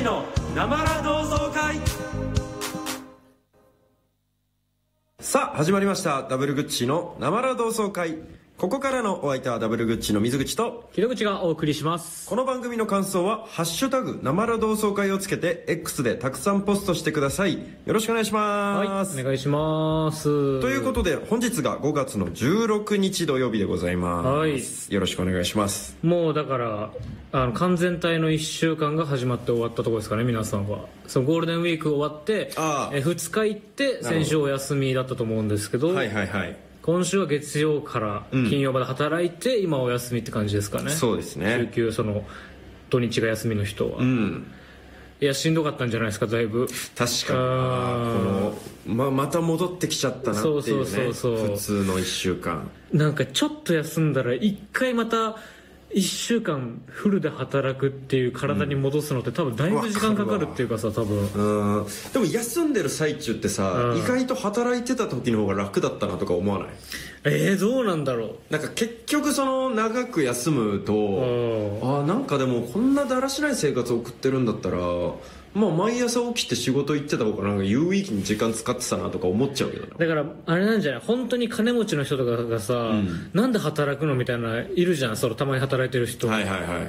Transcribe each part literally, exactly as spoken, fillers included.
のなまら同窓会。さあ始まりました、ダブルグッチのなまら同窓会。ここからのお相手はダブルグッチの水口とひろぐちがお送りします。 この番組の感想はハッシュタグなまら同窓会をつけて X でたくさんポストしてください。よろしくお願いします。 はい、お願いします。 ということで本日がごがつのじゅうろくにち土曜日でございます。 はい、 よろしくお願いします。 もうだからあの完全体のいっしゅうかんが始まって終わったところですかね、皆さんは。そのゴールデンウィーク終わってえふつか行って先週お休みだったと思うんですけど、 はいはいはい、 今週は月曜から金曜まで働いて、うん、今お休みって感じですかね。 そうですね。 週休その土日が休みの人は、うん、いやしんどかったんじゃないですか、だいぶ。 確かにあこの、ま、また戻ってきちゃったなっていうね。そうそうそうそう、普通のいっしゅうかんなんかちょっと休んだら一回またいっしゅうかんフルで働くっていう体に戻すのって多分だいぶ時間かかるっていうかさ、多分うんでも休んでる最中ってさ、意外と働いてた時の方が楽だったなとか思わない？ えー、どうなんだろう。 なんか結局その長く休むとああなんかでもこんなだらしない生活を送ってるんだったらまあ毎朝起きて仕事行ってた方がなんか有意義に時間使ってたなとか思っちゃうけどな。 だからあれなんじゃない、本当に金持ちの人とかがさ、うん、なんで働くのみたいないるじゃん、そのたまに働いてる人。はいはいはい。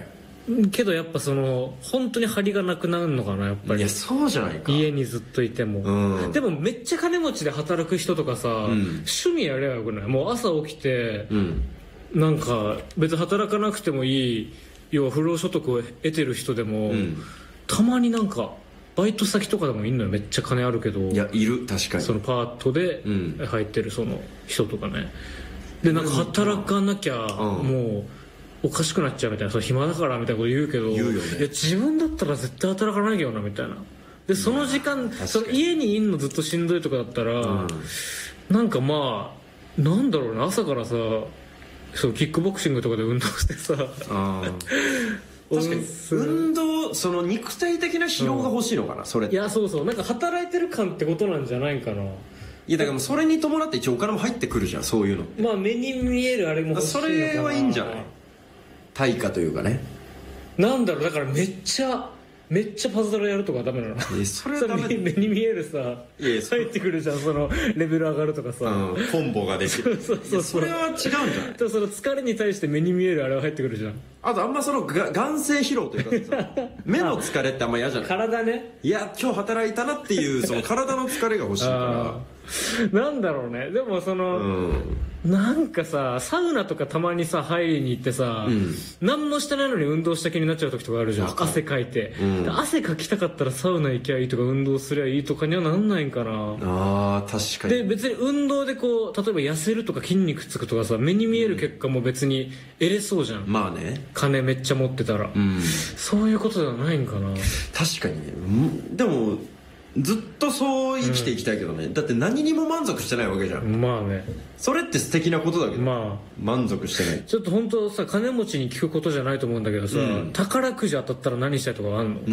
けどやっぱその本当に張りがなくなるのかな、やっぱり。 いやそうじゃないか、 家にずっといても、うん、でもめっちゃ金持ちで働く人とかさ、うん、趣味やればよくない？もう朝起きて、うん、なんか別に働かなくてもいい、要は不労所得を得てる人でも、うん、たまになんかバイト先とかでもいんのよ、めっちゃ金あるけど。いやいる、確かに。 そのパートで入ってるその人とかね、うん、でなんか働かなきゃもうおかしくなっちゃうみたいな、その暇だからみたいなこと言うけど、言うよね、いや自分だったら絶対働かないよなみたいな。でその時間その家にいんのずっとしんどいとかだったら、うん、なんかまあなんだろうな、朝からさそうキックボクシングとかで運動してさあ確かに運動、その肉体的な疲労が欲しいのかな、うん、それって。 いやそうそう、なんか働いてる感ってことなんじゃないかな。 いやだからもうそれに伴って一応お金も入ってくるじゃん、そういうのって。 まあ目に見えるあれも欲しいのかな。 それはいいんじゃない、対価というかね。 なんだろう、だからめっちゃめっちゃパズドラやるとかダメなの？ えそれはダメ。 目に見えるさ、いや入ってくるじゃん、そのレベル上がるとかさ、うん、 コンボができる。そうそうそう、それは違うんじゃない？ その疲れに対して目に見えるあれは入ってくるじゃん。 あとあんまそのが眼性疲労というかさ目の疲れってあんま嫌じゃない？ 体ね。 いや今日働いたなっていうその体の疲れが欲しいからなんだろうね。でもその、うん、なんかさサウナとかたまにさ入りに行ってさ、うん、何もしてないのに運動した気になっちゃう時とかあるじゃん。汗かいて、うん、汗かきたかったらサウナ行きゃいいとか運動すりゃいいとかにはなんないんかな。 あ確かに。 で別に運動でこう例えば痩せるとか筋肉つくとかさ、目に見える結果も別に得れそうじゃん、うん、まあね、金めっちゃ持ってたら、うん、そういうことではないんかな。 確かにね。でもずっとそう生きていきたいけどね、うん、だって何にも満足してないわけじゃん。 まあね、 それって素敵なことだけど、まあ、満足してない。 ちょっと本当さ金持ちに聞くことじゃないと思うんだけどさ、うん、宝くじ当たったら何したいとかあんの？